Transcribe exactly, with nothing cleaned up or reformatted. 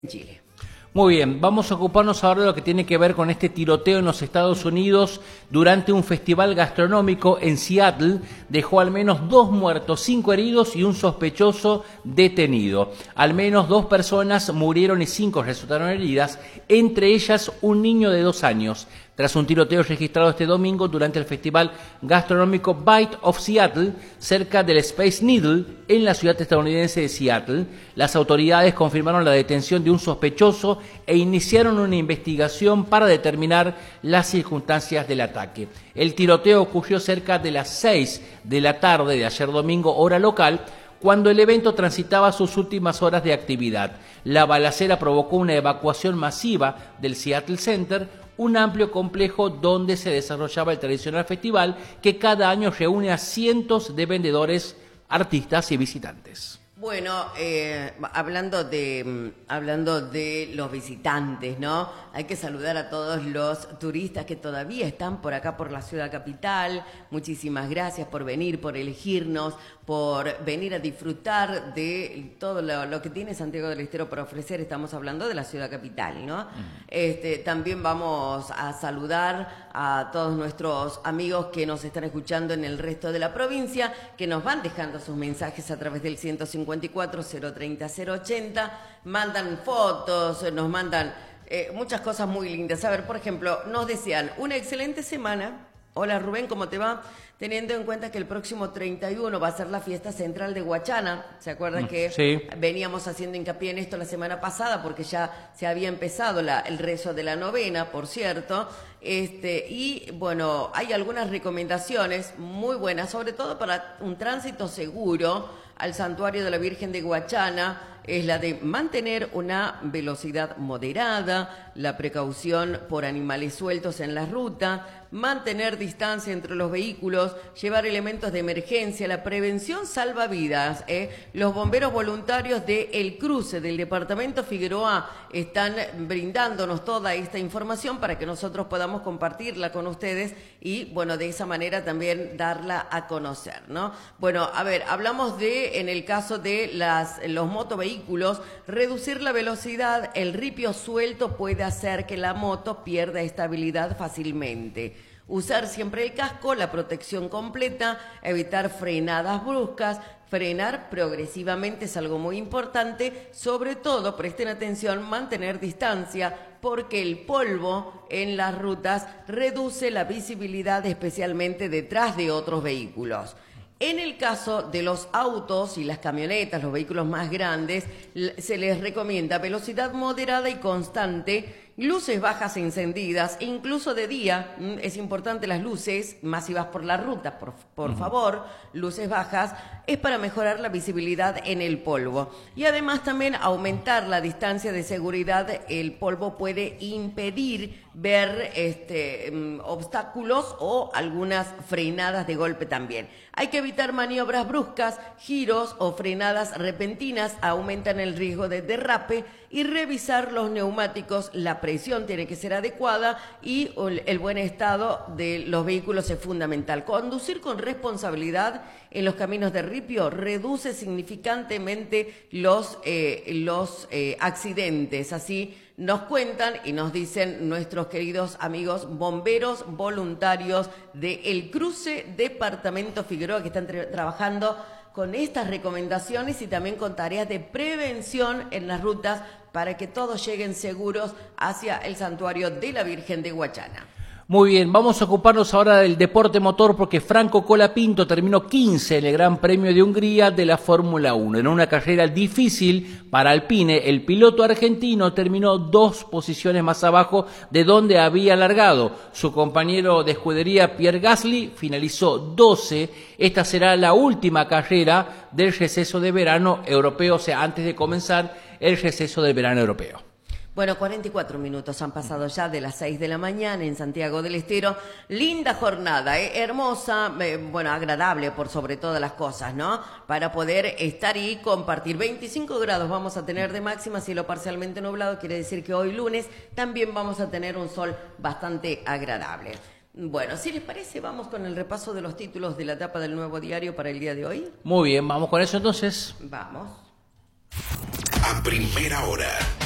Chile. Muy bien, vamos a ocuparnos ahora de lo que tiene que ver con este tiroteo en los Estados Unidos durante un festival gastronómico en Seattle. Dejó al menos dos muertos, cinco heridos y un sospechoso detenido. Al menos dos personas murieron y cinco resultaron heridas, entre ellas un niño de dos años. Tras un tiroteo registrado este domingo durante el festival gastronómico Bite of Seattle, cerca del Space Needle, en la ciudad estadounidense de Seattle, las autoridades confirmaron la detención de un sospechoso e iniciaron una investigación para determinar las circunstancias del ataque. El tiroteo ocurrió cerca de las seis de la tarde de ayer domingo, hora local, cuando el evento transitaba sus últimas horas de actividad. La balacera provocó una evacuación masiva del Seattle Center, un amplio complejo donde se desarrollaba el tradicional festival que cada año reúne a cientos de vendedores, artistas y visitantes. Bueno, eh, hablando de hablando de los visitantes, ¿no? Hay que saludar a todos los turistas que todavía están por acá, por la ciudad capital. Muchísimas gracias por venir, por elegirnos, por venir a disfrutar de todo lo, lo que tiene Santiago del Estero para ofrecer. Estamos hablando de la ciudad capital, ¿no? Uh-huh. Este, también vamos a saludar a todos nuestros amigos que nos están escuchando en el resto de la provincia, que nos van dejando sus mensajes a través del ciento cincuenta y cuatro, cero treinta, cero ochenta, mandan fotos, nos mandan eh, muchas cosas muy lindas. A ver, por ejemplo, nos desean una excelente semana. Hola Rubén, ¿cómo te va? Teniendo en cuenta que el próximo treinta y uno va a ser la fiesta central de Guachana. ¿Se acuerdan que sí. veníamos haciendo hincapié en esto la semana pasada? Porque ya se había empezado la, el rezo de la novena, por cierto. Este, y bueno, hay algunas recomendaciones muy buenas, sobre todo para un tránsito seguro al santuario de la Virgen de Guachana. Es la de mantener una velocidad moderada, la precaución por animales sueltos en la ruta, mantener distancia entre los vehículos, llevar elementos de emergencia, la prevención salva vidas. ¿eh? Los bomberos voluntarios de El Cruce del departamento Figueroa están brindándonos toda esta información para que nosotros podamos compartirla con ustedes y, bueno, de esa manera también darla a conocer, ¿no? Bueno, a ver, hablamos de, en el caso de las los motovehículos, reducir la velocidad. El ripio suelto puede hacer que la moto pierda estabilidad fácilmente. Usar siempre el casco, la protección completa, evitar frenadas bruscas, frenar progresivamente es algo muy importante, sobre todo, presten atención, mantener distancia, porque el polvo en las rutas reduce la visibilidad, especialmente detrás de otros vehículos. En el caso de los autos y las camionetas, los vehículos más grandes, se les recomienda velocidad moderada y constante, luces bajas encendidas, incluso de día. Es importante las luces, más si vas por la ruta, por, por uh-huh. favor, luces bajas, es para mejorar la visibilidad en el polvo. Y además también aumentar la distancia de seguridad. El polvo puede impedir ver este, um, obstáculos o algunas frenadas de golpe también. Hay que evitar maniobras bruscas, giros o frenadas repentinas, aumentan el riesgo de derrape, y revisar los neumáticos. La presión tiene que ser adecuada y el buen estado de los vehículos es fundamental. Conducir con responsabilidad en los caminos de ripio reduce significantemente los, eh, los eh, accidentes. Así nos cuentan y nos dicen nuestros queridos amigos bomberos voluntarios de El Cruce, departamento Figueroa, que están tra- trabajando con estas recomendaciones y también con tareas de prevención en las rutas para que todos lleguen seguros hacia el santuario de la Virgen de Guachana. Muy bien, vamos a ocuparnos ahora del deporte motor porque Franco Colapinto terminó quince en el Gran Premio de Hungría de la Fórmula uno. En una carrera difícil para Alpine, el piloto argentino terminó dos posiciones más abajo de donde había largado. Su compañero de escudería Pierre Gasly finalizó doce. Esta será la última carrera del receso de verano europeo, o sea, antes de comenzar el receso del verano europeo. Bueno, cuarenta y cuatro minutos han pasado ya de las seis de la mañana en Santiago del Estero. Linda jornada, ¿eh? hermosa, eh, bueno, agradable por sobre todas las cosas, ¿no? Para poder estar y compartir. veinticinco grados vamos a tener de máxima, cielo parcialmente nublado, quiere decir que hoy lunes también vamos a tener un sol bastante agradable. Bueno, si les parece, vamos con el repaso de los títulos de la tapa del Nuevo Diario para el día de hoy. Muy bien, vamos con eso entonces. Vamos. A primera hora.